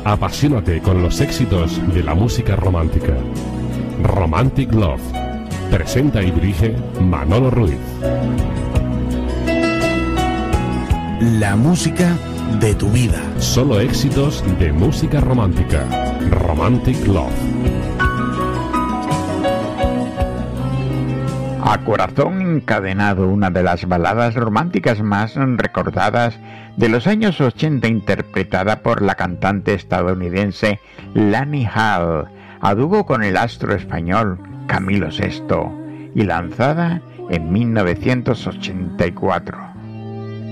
Apasionate con los éxitos de la música romántica. Romantic Love. Presenta y dirige Manolo Ruiz. La música de tu vida. Solo éxitos de música romántica. Romantic Love. A Corazón Encadenado, una de las baladas románticas más recordadas de los años 80, interpretada por la cantante estadounidense Lani Hall, a dúo con el astro español Camilo VI, y lanzada en 1984.